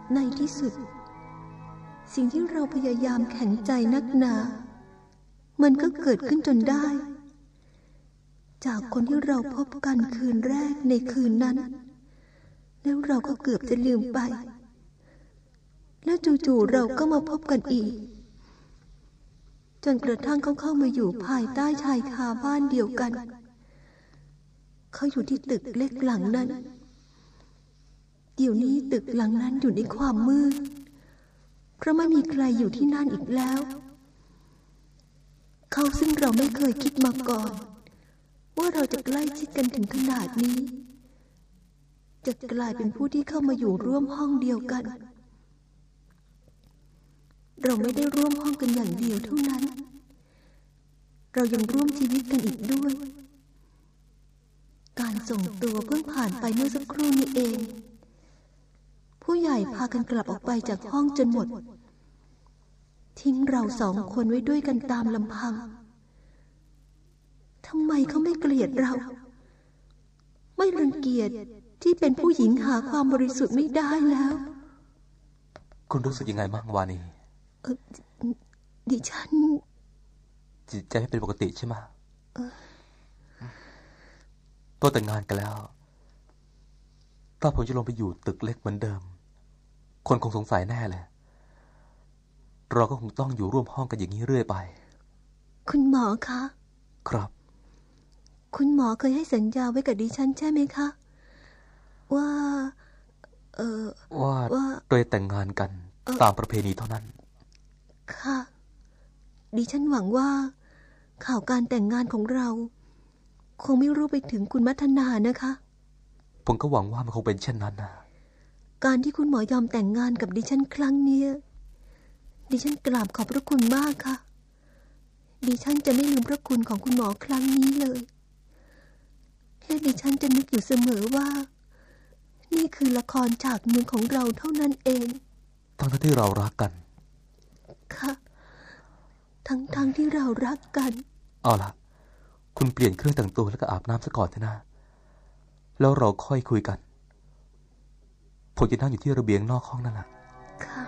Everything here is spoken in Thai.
ในที่สุดสิ่งที่เราพยายามแข็งใจนักหนามันก็เกิดขึ้นจนได้จากคนที่เราพบกันคืนแรกในคืนนั้นแล้วเราก็เกือบจะลืมไปแล้วจู่ๆเราก็มาพบกันอีกจนกระทั่งเขาเข้ามาอยู่ภายใต้ชายคาบ้านเดียวกันเขาอยู่ที่ตึกเล็กหลังนั้นเดี๋ยวนี้ตึกหลังนั้นอยู่ในความมืดเพราะไม่มีใครอยู่ที่นั่นอีกแล้วเขาซึ่งเราไม่เคยคิดมาก่อนว่าเราจะใกล้ชิดกันถึงขนาดนี้จะกลายเป็นผู้ที่เข้ามาอยู่ร่วมห้องเดียวกันเราไม่ได้ร่วมห้องกันอย่างเดียวเท่านั้นเรายังร่วมชีวิตกันอีกด้วยการส่งตัวเพิ่งผ่านไปเมื่อสักครู่นี้เองผู้ใหญ่พากันกลับออกไปจากห้องจนหมดทิ้งเราสองคนไว้ด้วยกันตามลำพังทำไมเขาไม่เกลียดเราไม่รังเกียจที่เป็นผู้หญิงหาความบริสุทธิ์ไม่ได้แล้วคุณรู้สึกยังไงบ้างวานีดิฉันจิตใจไม่เป็นปกติใช่ไหมพอแต่งงานกันแล้วถ้าผมจะลงไปอยู่ตึกเล็กเหมือนเดิมคนคงสงสัยแน่เลยเราก็คงต้องอยู่ร่วมห้องกันอย่างนี้เรื่อยไปคุณหมอคะครับคุณหมอเคยให้สัญญาไว้กับดิฉันใช่ไหมคะว่าโดยแต่งงานกันตามประเพณีเท่านั้นค่ะดิฉันหวังว่าข่าวการแต่งงานของเราคงไม่รู้ไปถึงคุณมัทนานะคะผมก็หวังว่ามันคงเป็นเช่นนั้นนะการที่คุณหมอยอมแต่งงานกับดิฉันครั้งนี้ดิฉันกราบขอบพระคุณมากค่ะดิฉันจะไม่ลืมพระคุณของคุณหมอครั้งนี้เลยและดิฉันจะนึกอยู่เสมอว่านี่คือละครฉากหนึ่งของเราเท่านั้นเองทั้งที่เรารักกันค่ะทั้งที่เรารักกันเอาล่ะคุณเปลี่ยนเครื่องแต่งตัวแล้วก็อาบน้ำซะก่อนเถอะนะแล้วเราค่อยคุยกันผมจะนั่งอยู่ที่ระเบียงนอกห้องนั่นแหละค่ะ